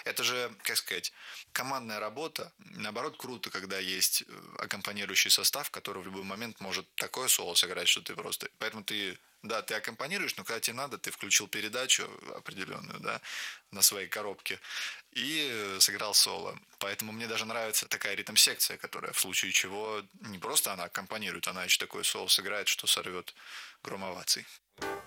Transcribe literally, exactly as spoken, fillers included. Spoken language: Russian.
Это же, как сказать, командная работа. Наоборот, круто, когда есть аккомпанирующий состав, который в любой момент может такое соло сыграть, что ты просто... Поэтому ты, да, ты аккомпанируешь, но когда тебе надо, ты включил передачу определенную, да, на своей коробке и сыграл соло. Поэтому мне даже нравится такая ритм-секция, которая в случае чего не просто она аккомпанирует, она еще такое соло сыграет, что сорвет гром оваций.